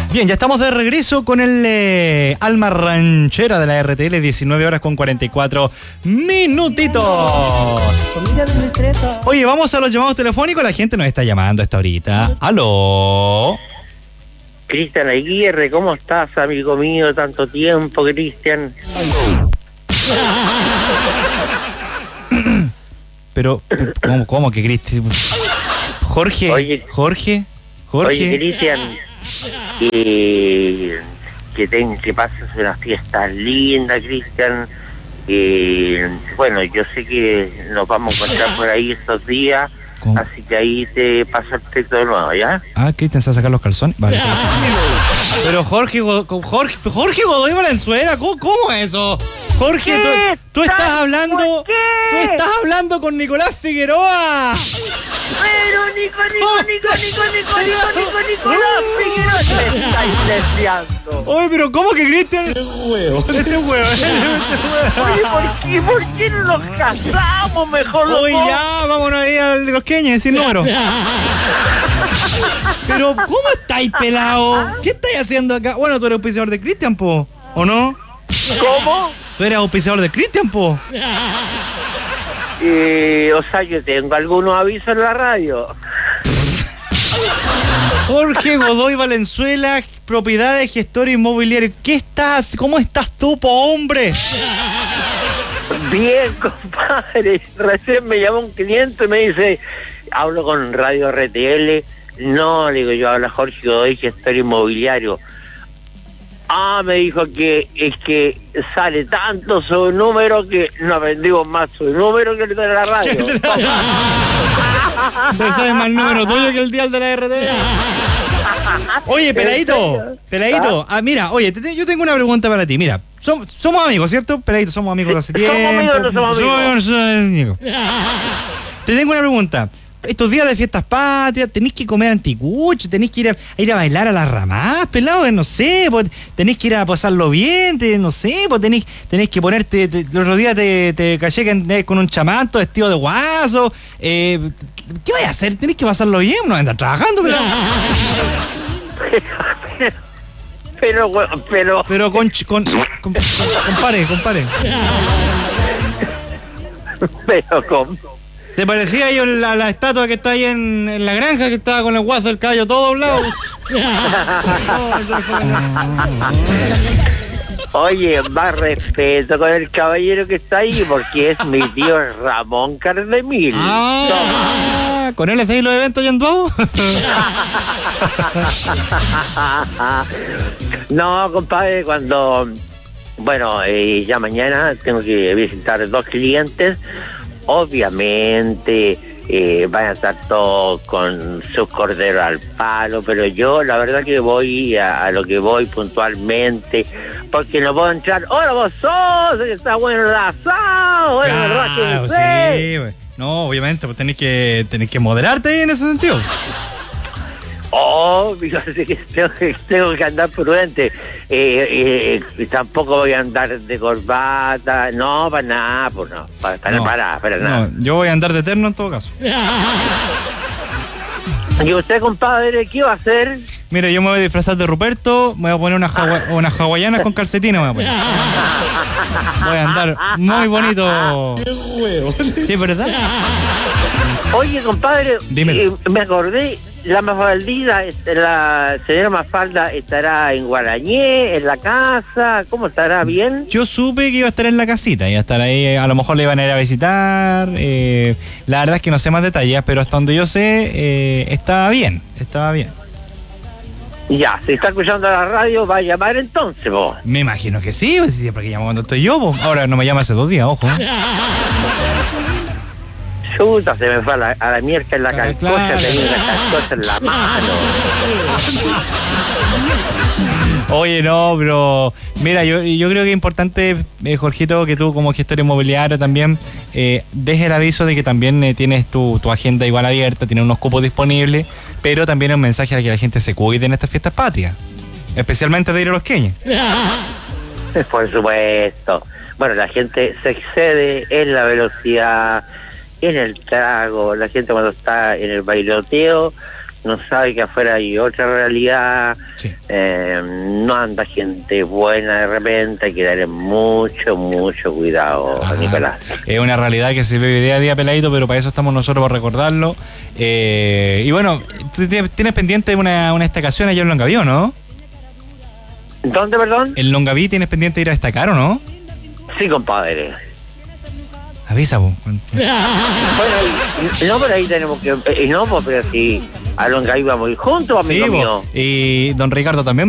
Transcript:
Bien, ya estamos de regreso con el Alma Ranchera de la RTL, 19 horas con 44 minutitos. Oye, vamos a los llamados telefónicos, la gente nos está llamando a esta horita. ¡Aló! Cristian Aguirre, ¿cómo estás, amigo mío? Tanto tiempo, Cristian. Pero, ¿cómo que Cristian? Jorge, Oye, Jorge. Oye, Cristian, que pases una fiesta linda, Cristian. Bueno, yo sé que nos vamos a encontrar por ahí estos días. ¿Cómo? Así que ahí te paso el texto de nuevo, ¿ya? Ah, Cristian se va a sacar los calzones. Vale. Pero Jorge Godoy Valenzuela, ¿cómo es eso? Jorge, tú estás hablando. Tú estás hablando con Nicolás Figueroa. Pero Nicolás Figueroa, te estáis desviando. Oye, pero ¿cómo que Cristian? Este huevo. Oye, ¿por qué no nos casamos mejor los Oye, dos? ya, vámonos ahí al de los queñes, sin número. Pero, ¿cómo estáis, pelado? ¿Qué estáis haciendo acá? Bueno, tú eres auspiciador de Cristian, po, ¿o no? ¿Cómo? Tú eres auspiciador de Cristian, po. O sea, yo tengo algunos avisos en la radio. Jorge Godoy Valenzuela, propiedades, gestor inmobiliario. ¿Cómo estás tú, po, hombre? Bien, compadre. Recién me llamó un cliente y me dice, hablo con Radio RTL. No, le digo, yo hablo Jorge Godoy, gestor inmobiliario. Ah, me dijo que es que sale tanto su número que no aprendimos más su número que el de la radio. ¿Usted sabe más el número tuyo que el dial de la RTL? Oye, peladito. Mira, oye, yo tengo una pregunta para ti. Mira, somos amigos, ¿cierto? Peladito, somos amigos de hace tiempo. ¿Somos amigos o no somos amigos? Te tengo una pregunta. Estos días de fiestas patrias, tenéis que comer anticucho, tenéis que ir a bailar a las ramas, pelado, no sé, pues, tenéis que ir a pasarlo bien, no sé, pues tenéis que ponerte, el otro día te caché que andás con un chamanto vestido de guaso, ¿qué vais a hacer? Tenéis que pasarlo bien, no andas trabajando, pelado. Pero compare. Pero con... ¿Te parecía yo la estatua que está ahí en la granja, que estaba con el guaso del caballo todo doblado? Oye, más respeto con el caballero que está ahí, porque es mi tío Ramón Cardemil. ¿Con él hacéis los eventos ya en Duau? No, compadre, cuando... Bueno, ya mañana tengo que visitar 2 clientes. Obviamente van a estar todos con sus corderos al palo, pero yo la verdad que voy a lo que voy puntualmente, porque no puedo entrar. ¡Hola, vos sos! ¡Que está bueno el asado! Bueno, claro, sí, güey. No, obviamente, pues tenés que moderarte ahí en ese sentido. Obvio, así que tengo que andar prudente. Tampoco voy a andar de corbata. No, para nada, pues no. Para nada. No, yo voy a andar de eterno en todo caso. ¿Y usted, compadre, qué va a hacer? Mira, yo me voy a disfrazar de Ruperto, me voy a poner unas hawaianas con calcetines, voy a andar muy bonito. ¡Qué huevo! ¿Sí, verdad? Oye, compadre, me acordé, la señora Mafalda estará en Guarañé, en la casa, ¿cómo estará? ¿Bien? Yo supe que iba a estar en la casita, iba a estar ahí, a lo mejor le iban a ir a visitar, la verdad es que no sé más detalles, pero hasta donde yo sé, estaba bien. Ya, si está escuchando la radio, va a llamar entonces, vos. Me imagino que sí, porque llamo cuando estoy yo, vos. Ahora no me llama hace 2 días, ojo. Chuta, se me fue a la mierda en la calcocha, claro. Tenía la calcocha en la mano. Oye, no, pero mira, yo creo que es importante, Jorgito, que tú como gestor inmobiliario también dejes el aviso de que también tienes tu agenda igual abierta, tienes unos cupos disponibles, pero también es un mensaje a que la gente se cuide en estas fiestas patrias, especialmente de ir a los queñes. Por supuesto. Bueno, la gente se excede en la velocidad, en el trago, la gente cuando está en el bailoteo no sabe que afuera hay otra realidad. Sí. No anda gente buena de repente, hay que darle mucho cuidado, Nicolás. Es una realidad que se vive día a día, Peladito, pero para eso estamos nosotros, para recordarlo. Y bueno, tú tienes pendiente una estacación allá en Longaví, ¿o no? ¿Dónde, perdón? En Longaví tienes pendiente de ir a destacar, ¿o no? Sí, compadre. Avisa, vos. Bueno, no, pero ahí tenemos que... no, pues, pero si a Longaví vamos a ir juntos, amigo mío. Y don Ricardo también